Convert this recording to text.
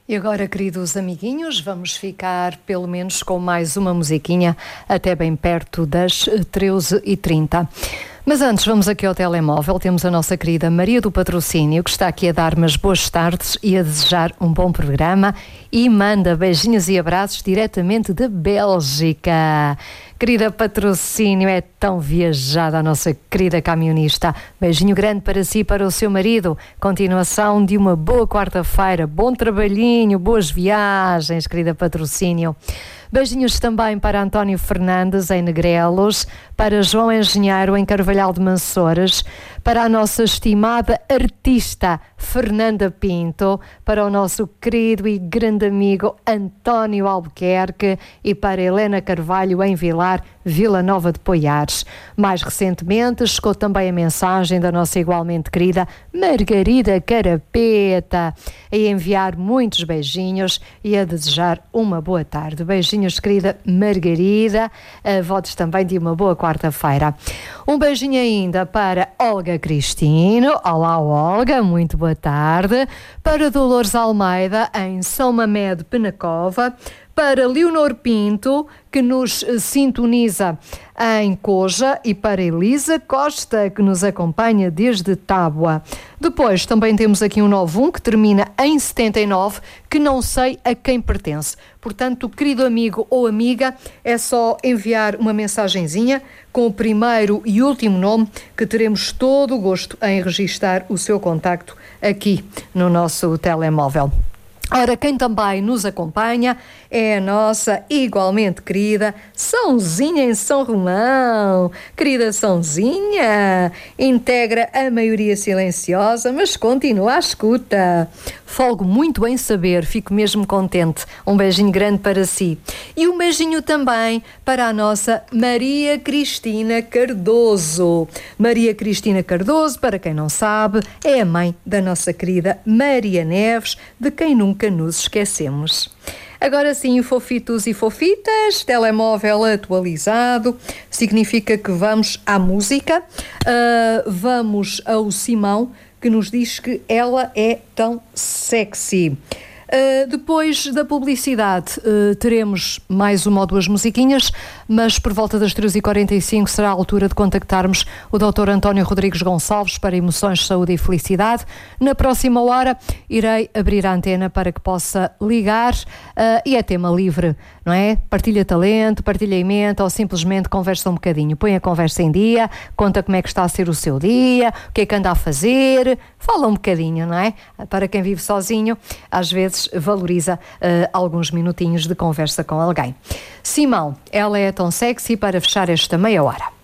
E agora, queridos amiguinhos, vamos ficar pelo menos com mais uma musiquinha até bem perto das 13h30. Mas antes, vamos aqui ao telemóvel. Temos a nossa querida Maria do Patrocínio, que está aqui a dar umas boas tardes e a desejar um bom programa e manda beijinhos e abraços diretamente da Bélgica. Querida Patrocínio, é tão viajada a nossa querida camionista. Beijinho grande para si e para o seu marido. Continuação de uma boa quarta-feira. Bom trabalhinho, boas viagens, querida Patrocínio. Beijinhos também para António Fernandes, em Negrelos, para João Engenheiro, em Carvalhal de Mansores, para a nossa estimada artista Fernanda Pinto, para o nosso querido e grande amigo António Albuquerque e para Helena Carvalho, em Vilar, Vila Nova de Poiares. Mais recentemente, chegou também a mensagem da nossa igualmente querida Margarida Carapeta, a enviar muitos beijinhos e a desejar uma boa tarde. Beijinhos, querida Margarida, votos também de uma boa quarta-feira. Um beijinho ainda para Olga Cristino. Olá, Olga, muito boa tarde. Para Dolores Almeida, em São Mamé de Penacova. Para Leonor Pinto, que nos sintoniza em Coja, e para Elisa Costa, que nos acompanha desde Tábua. Depois também temos aqui um 91 que termina em 79, que não sei a quem pertence. Portanto, querido amigo ou amiga, é só enviar uma mensagenzinha com o primeiro e último nome, que teremos todo o gosto em registar o seu contacto aqui no nosso telemóvel. Ora, quem também nos acompanha é a nossa igualmente querida Sãozinha em São Romão. Querida Sãozinha, integra a maioria silenciosa, mas continua à escuta. Folgo muito em saber, fico mesmo contente. Um beijinho grande para si. E um beijinho também para a nossa Maria Cristina Cardoso. Maria Cristina Cardoso, para quem não sabe, é a mãe da nossa querida Maria Neves, de quem nunca nos esquecemos. Agora sim, fofitos e fofitas, telemóvel atualizado, significa que vamos à música, vamos ao Simão, que nos diz que ela é tão sexy. Depois da publicidade teremos mais uma ou duas musiquinhas, mas por volta das 13h45 será a altura de contactarmos o Dr. António Rodrigues Gonçalves para Emoções, Saúde e Felicidade. Na próxima hora irei abrir a antena para que possa ligar e é tema livre, não é? Partilha talento, partilha emenda ou simplesmente conversa um bocadinho. Põe a conversa em dia, conta como é que está a ser o seu dia, o que é que anda a fazer, fala um bocadinho, não é? Para quem vive sozinho, às vezes valoriza alguns minutinhos de conversa com alguém. Simão, ela é tão sexy, para fechar esta meia hora.